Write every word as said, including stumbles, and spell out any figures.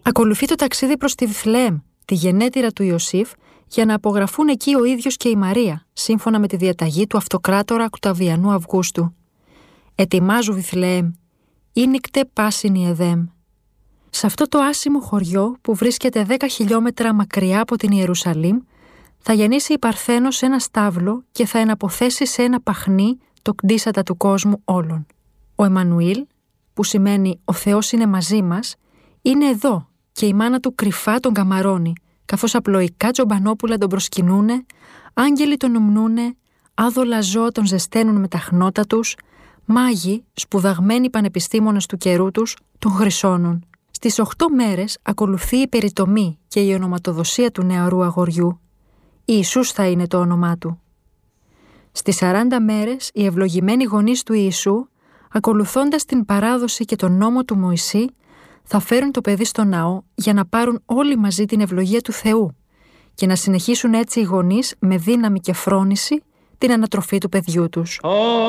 Ακολουθεί το ταξίδι προς τη Βιθλεέμ, τη γενέτειρα του Ιωσήφ, για να απογραφούν εκεί ο ίδιος και η Μαρία, σύμφωνα με τη διαταγή του αυτοκράτορα Οκταβιανού Αυγούστου. «Ετοιμάζου Βιθλεέμ, ήνικτε πάσινη εδέμ». Σε αυτό το άσημο χωριό που βρίσκεται δέκα χιλιόμετρα μακριά από την Ιερουσαλήμ, θα γεννήσει η Παρθένος ένα στάβλο και θα εναποθέσει σε ένα παχνί το κτίσατα του κόσμου όλων. Ο Εμμανουήλ, που σημαίνει «Ο Θεός είναι μαζί μας», είναι εδώ και η μάνα του κρυφά τον καμαρώνει, καθώς απλοϊκά τζομπανόπουλα τον προσκυνούνε, άγγελοι τον ουμνούνε, άδολα ζώα τον ζεσταίνουν με τα χνότα τους, μάγοι, σπουδαγμένοι πανεπιστήμονες του καιρού τους, τον χρυσώνουν. Στις οχτώ μέρες ακολουθεί η περιτομή και η ονοματοδοσία του νεαρού αγοριού. Ιησούς θα είναι το όνομά του. Στις σαράντα μέρες οι ευλογημένοι γονείς του Ιησού, ακολουθώντας την παράδοση και τον νόμο του Μωυσή, θα φέρουν το παιδί στο ναό για να πάρουν όλοι μαζί την ευλογία του Θεού και να συνεχίσουν έτσι οι γονείς με δύναμη και φρόνηση την ανατροφή του παιδιού τους.